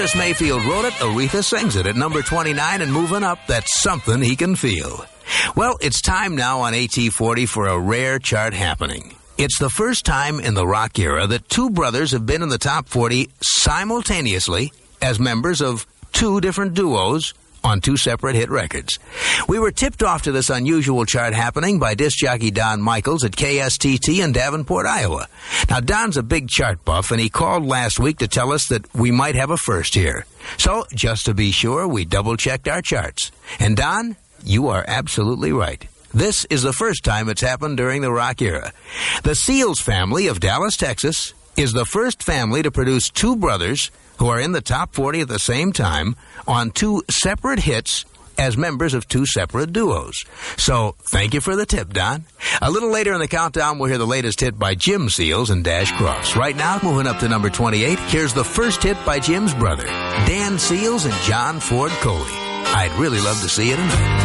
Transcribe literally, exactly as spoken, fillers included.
Curtis Mayfield wrote it, Aretha sings it at number twenty-nine, and moving up, that's something he can feel. Well, it's time now on A T forty for a rare chart happening. It's the first time in the rock era that two brothers have been in the top forty simultaneously as members of two different duos on two separate hit records. We were tipped off to this unusual chart happening by disc jockey Don Michaels at K S T T in Davenport, Iowa. Now, Don's a big chart buff, and he called last week to tell us that we might have a first here. So, just to be sure, we double-checked our charts. And Don, you are absolutely right. This is the first time it's happened during the rock era. The Seals family of Dallas, Texas, is the first family to produce two brothers who are in the top forty at the same time on two separate hits as members of two separate duos. So, thank you for the tip, Don. A little later in the countdown, we'll hear the latest hit by Jim Seals and Dash Cross. Right now, moving up to number twenty-eight, here's the first hit by Jim's brother, Dan Seals and John Ford Coley. I'd really love to see you tonight.